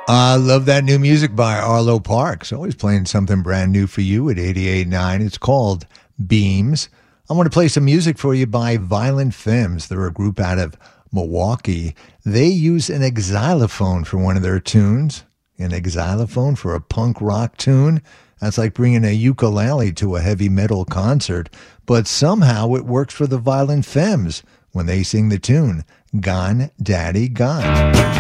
I love that new music by Arlo Parks. Always playing something brand new for you at 88.9. It's called Beams. I want to play some music for you by Violent Femmes. They're a group out of Milwaukee. They use an xylophone for one of their tunes. An xylophone for a punk rock tune? That's like bringing a ukulele to a heavy metal concert. But somehow it works for the Violent Femmes when they sing the tune, Gone Daddy Gone.